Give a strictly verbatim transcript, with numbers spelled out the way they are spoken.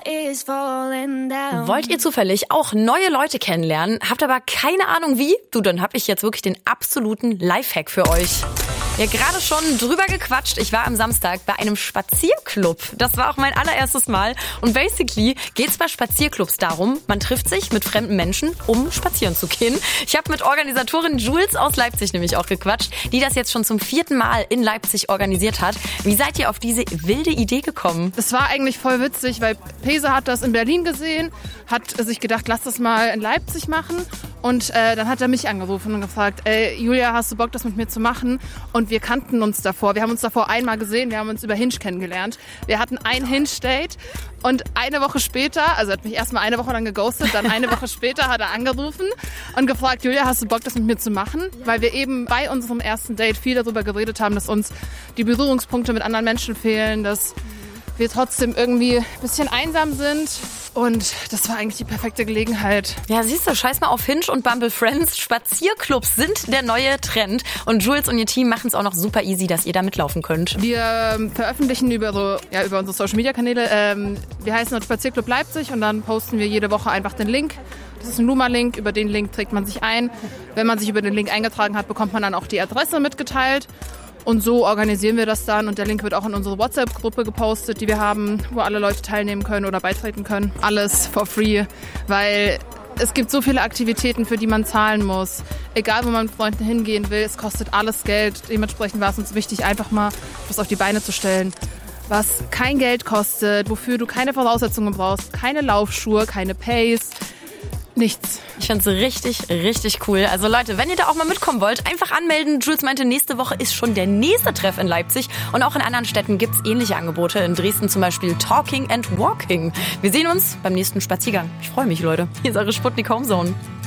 Wollt ihr zufällig auch neue Leute kennenlernen, habt aber keine Ahnung wie? Du, dann hab ich jetzt wirklich den absoluten Lifehack für euch. Ja, gerade schon drüber gequatscht. Ich war am Samstag bei einem Spazierclub. Das war auch mein allererstes Mal. Und basically geht's bei Spazierclubs darum, man trifft sich mit fremden Menschen, um spazieren zu gehen. Ich habe mit Organisatorin Jules aus Leipzig nämlich auch gequatscht, die das jetzt schon zum vierten Mal in Leipzig organisiert hat. Wie seid ihr auf diese wilde Idee gekommen? Das war eigentlich voll witzig, weil Pese hat das in Berlin gesehen, hat sich gedacht, lass das mal in Leipzig machen. Und äh, dann hat er mich angerufen und gefragt, ey, Julia, hast du Bock, das mit mir zu machen? Und wir kannten uns davor. Wir haben uns davor einmal gesehen, wir haben uns über Hinge kennengelernt. Wir hatten ein Hinge-Date und eine Woche später, also er hat mich erstmal eine Woche lang geghostet, dann eine Woche später hat er angerufen und gefragt, Julia, hast du Bock, das mit mir zu machen? Weil wir eben bei unserem ersten Date viel darüber geredet haben, dass uns die Berührungspunkte mit anderen Menschen fehlen, dass wir trotzdem irgendwie ein bisschen einsam sind. Und das war eigentlich die perfekte Gelegenheit. Ja, siehst du, scheiß mal auf Hinge und Bumble Friends. Spazierclubs sind der neue Trend. Und Jules und ihr Team machen es auch noch super easy, dass ihr da mitlaufen könnt. Wir ähm, veröffentlichen über, so, ja, über unsere Social-Media-Kanäle. Ähm, wir heißen dort Spazierclub Leipzig und dann posten wir jede Woche einfach den Link. Das ist ein Luma-Link. Über den Link trägt man sich ein. Wenn man sich über den Link eingetragen hat, bekommt man dann auch die Adresse mitgeteilt. Und so organisieren wir das dann und der Link wird auch in unsere WhatsApp-Gruppe gepostet, die wir haben, wo alle Leute teilnehmen können oder beitreten können. Alles for free, weil es gibt so viele Aktivitäten, für die man zahlen muss. Egal, wo man mit Freunden hingehen will, es kostet alles Geld. Dementsprechend war es uns wichtig, einfach mal was auf die Beine zu stellen, was kein Geld kostet, wofür du keine Voraussetzungen brauchst, keine Laufschuhe, keine Pace. Nichts. Ich find's richtig, richtig cool. Also Leute, wenn ihr da auch mal mitkommen wollt, einfach anmelden. Jules meinte, nächste Woche ist schon der nächste Treff in Leipzig. Und auch in anderen Städten gibt's ähnliche Angebote. In Dresden zum Beispiel Talking and Walking. Wir sehen uns beim nächsten Spaziergang. Ich freue mich, Leute. Hier ist eure Sputnik Homezone.